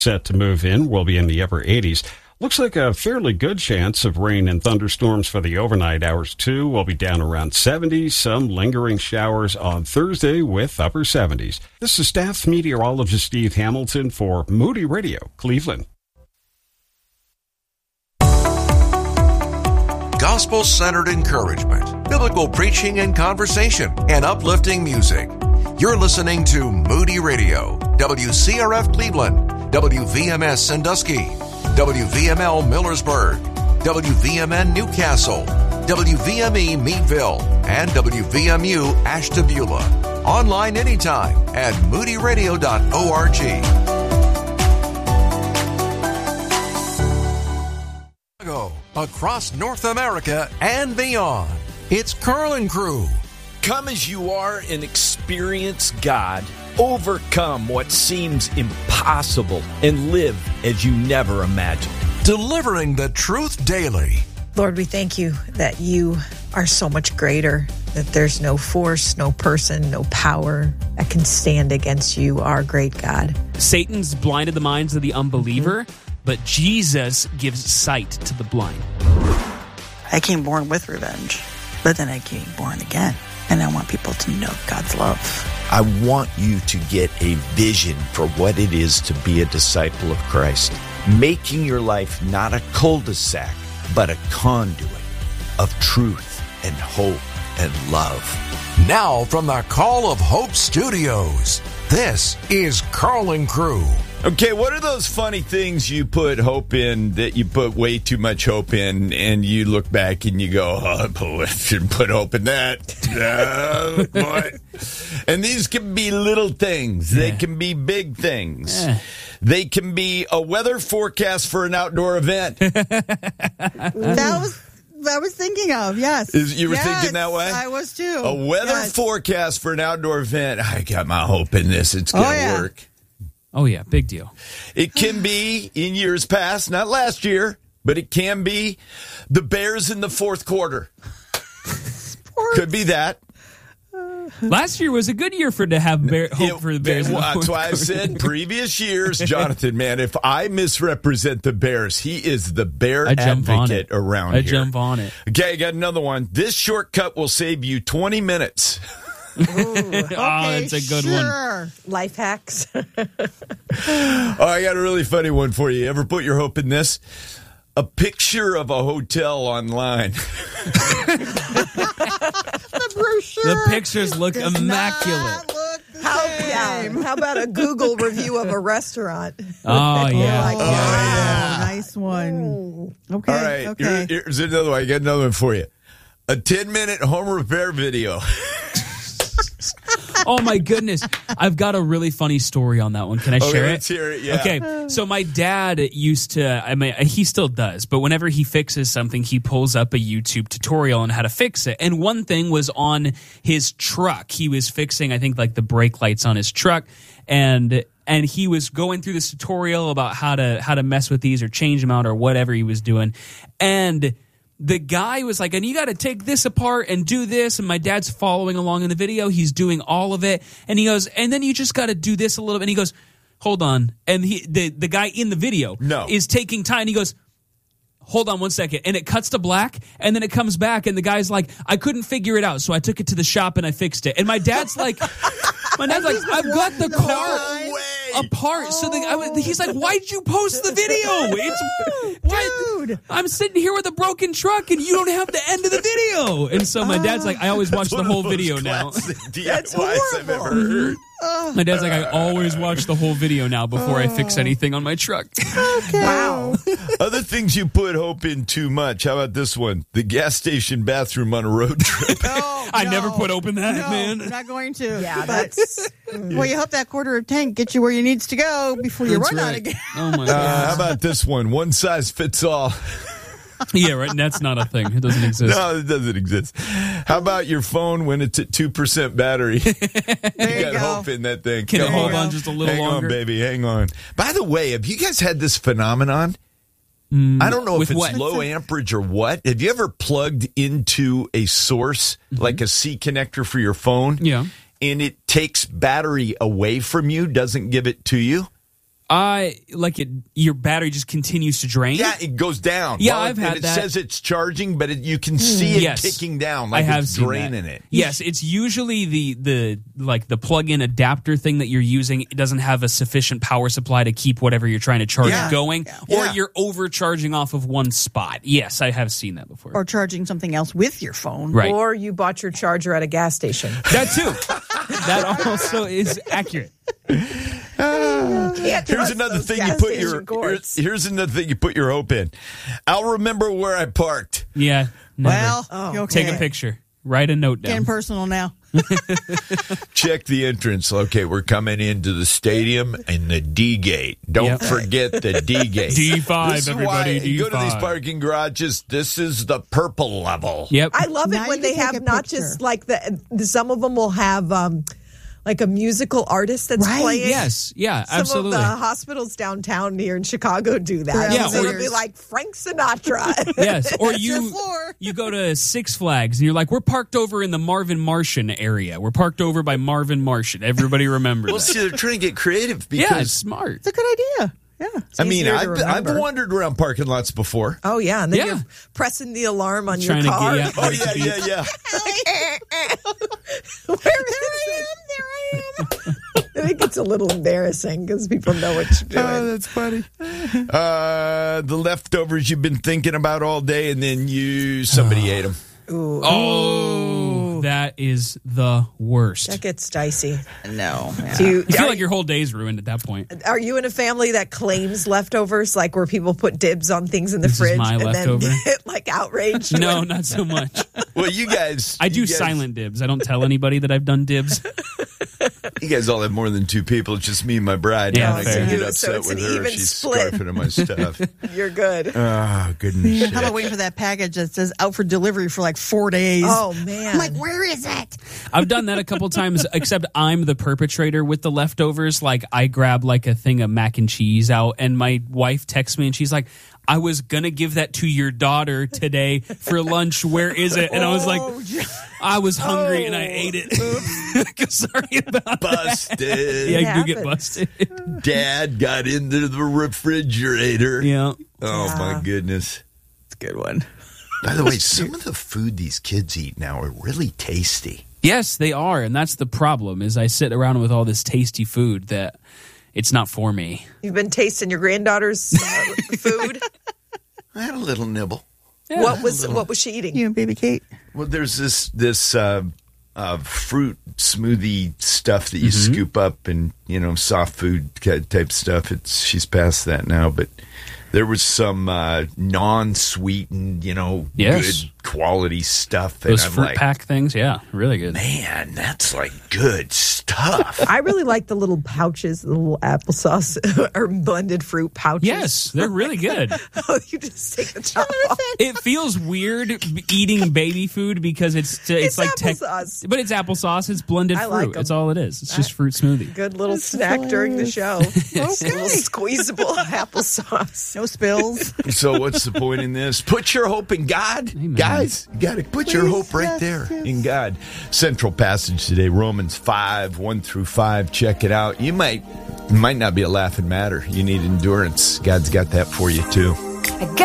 Set to move in. We'll be in the upper 80s. Looks like a fairly good chance of rain and thunderstorms for the overnight hours, too. We'll be down around 70. Some lingering showers on Thursday with upper 70s. This is staff meteorologist Steve Hamilton for Moody Radio, Cleveland. Gospel-centered encouragement, biblical preaching and conversation, and uplifting music. You're listening to Moody Radio, WCRF Cleveland, WVMS Sandusky, WVML Millersburg, WVMN Newcastle, WVME Meadville, and WVMU Ashtabula. Online anytime at moodyradio.org. Across North America and beyond, it's Carl and Crew. Come as you are and experience God. Overcome what seems impossible and live as you never imagined. Delivering the truth daily. Lord, we thank you that you are so much greater, that there's no force, no person, no power that can stand against you, our great God. Satan's blinded the minds of the unbeliever, but Jesus gives sight to the blind. I came born with revenge, but then I came born again. And I want people to know God's love. I want you to get a vision for what it is to be a disciple of Christ. Making your life not a cul-de-sac, but a conduit of truth and hope and love. Now from the Call of Hope Studios, this is Carl and Crew. Okay, what are those funny things you put hope in that you put way too much hope in, and you look back and you go, oh, I shouldn't put hope in that. Boy. And these can be little things. They can be big things. They can be a weather forecast for an outdoor event. I was thinking of, yes. You were thinking that way? I was too. A weather forecast for an outdoor event. I got my hope in this. It's going to work. Oh, yeah, big deal. It can be in years past, not last year, but it can be the Bears in the fourth quarter. Could be that. Last year was a good year to have hope for the Bears. That's why I said previous years, Jonathan, man, if I misrepresent the Bears, he is the Bear advocate around here. I jump on it. Okay, I got another one. This shortcut will save you 20 minutes. Ooh, okay, that's a good one. Life hacks. Oh, I got a really funny one for you. Ever put your hope in this? A picture of a hotel online. The brochure. The pictures look immaculate. How about a Google review of a restaurant? Oh, yeah. Nice one. Okay. All right. Okay. Here's another one. I got another one for you. A 10-minute home repair video. Oh, my goodness. I've got a really funny story on that one. Can I share it? Let's hear it, yeah. Okay, so my dad used to, he still does, but whenever he fixes something, he pulls up a YouTube tutorial on how to fix it. And one thing was on his truck. He was fixing, I think, like the brake lights on his truck. And he was going through this tutorial about how to mess with these or change them out or whatever he was doing. And the guy was like, and you got to take this apart and do this. And my dad's following along in the video. He's doing all of it. And he goes, and then you just got to do this a little bit. And he goes, hold on. And the guy in the video is taking time. And he goes, hold on 1 second. And it cuts to black. And then it comes back. And the guy's like, I couldn't figure it out. So I took it to the shop and I fixed it. And my dad's like, I've got the car apart. So he's like, why'd you post the video? Dude, I'm sitting here with a broken truck and you don't have the end of the video. And so my dad's like, I always watch the whole video now. That's horrible. I've ever heard. My dad's like, I always watch the whole video now before I fix anything on my truck. Okay. Wow. Other things you put hope in too much. How about this one? The gas station bathroom on a road trip. I never put open that, man. I'm not going to. Yeah, that's... Well, you hope that quarter of tank gets you where you needs to go before you run out again. Oh, my God. How about this one? One size fits all. Yeah, right. That's not a thing. It doesn't exist. No, it doesn't exist. How about your phone when it's at 2% battery? You got hope in that thing. Can it hold on just a little longer? Hang on, baby. Hang on. By the way, have you guys had this phenomenon? I don't know if it's low amperage or what. Have you ever plugged into a source, like a C connector for your phone? Yeah. And it takes battery away from you, doesn't give it to you? Your battery just continues to drain? Yeah, it goes down. Yeah, I've had that. It says it's charging, but you can see it ticking down like it's draining it. Yes, it's usually the plug-in adapter thing that you're using. It doesn't have a sufficient power supply to keep whatever you're trying to charge going, or you're overcharging off of one spot. Yes, I have seen that before. Or charging something else with your phone. Right. Or you bought your charger at a gas station. That too. That also is accurate. Here's another thing you put your hope in. I'll remember where I parked. Yeah. Never. Well, okay. Take a picture. Write a note down. Getting personal now. Check the entrance. Okay, we're coming into the stadium and the D gate. Don't forget the D gate. D5, this is everybody. Why D5. Go to these parking garages. This is the purple level. Yep. I love it when they have not just like some of them will have like a musical artist that's playing. Yes, yeah, absolutely. Some of the hospitals downtown here in Chicago do that. Yeah, so it'll be like Frank Sinatra. Yes, or you go to Six Flags and you're like, we're parked over in the Marvin Martian area. We're parked over by Marvin Martian. Everybody remembers Well, that. see, they're trying to get creative because... Yeah, it's smart. It's a good idea. Yeah. I mean, I've wandered around parking lots before. Oh, yeah. And then you're pressing the alarm on your Trying to car. get- Oh, yeah. There I am. I think it's a little embarrassing because people know what you're doing. Oh, that's funny. The leftovers you've been thinking about all day, and then somebody ate them. Ooh. Oh, that is the worst. That gets dicey. No. Yeah. Do You feel like your whole day's ruined at that point. Are you in a family that claims leftovers, like where people put dibs on things in the This is fridge my and leftover? then get like outraged? No, not so much. Well, you guys... I do you guys- silent dibs. I don't tell anybody that I've done dibs. You guys all have more than two people. It's just me and my bride. Yeah, I fair. can get So upset it's with an her even if she's split. scarfing at my stuff. You're good. Oh, goodness. How about waiting for that package that says out for delivery for like 4 days? Oh, man. I'm like, where is it? I've done that a couple times, except I'm the perpetrator with the leftovers. Like, I grab like a thing of mac and cheese out, and my wife texts me, and she's like, I was going to give that to your daughter today for lunch. Where is it? And I was like, I was hungry and I ate it. Sorry about that. Busted. Yeah, you do get happens. busted. Dad got into the refrigerator. Yeah. Oh, my goodness. It's a good one. By the way, some of the food these kids eat now are really tasty. Yes, they are. And that's the problem, is I sit around with all this tasty food that it's not for me. You've been tasting your granddaughter's food. I had a little nibble. Yeah. What was she eating? You and baby Kate. Well, there's this fruit smoothie stuff that you scoop up and, soft food type stuff. She's past that now, but there was some non-sweetened, Yes. good quality stuff. Those and I'm fruit like, pack things, yeah, really good. man, that's like good stuff. I really like the little pouches, the little applesauce or blended fruit pouches. Yes, they're really good. Oh, you just take the top off. It feels weird eating baby food because it's like applesauce. but it's applesauce. It's blended I fruit. like 'em. That's all it is. It's just fruit smoothie. Good little snack during the show. A little squeezable applesauce. No spills. So what's the point in this? Put your hope in God. Amen. Guys, you got to put your hope right there in God. Central passage today, Romans 5, 1-5. Check it out. It might not be a laughing matter. You need endurance. God's got that for you too.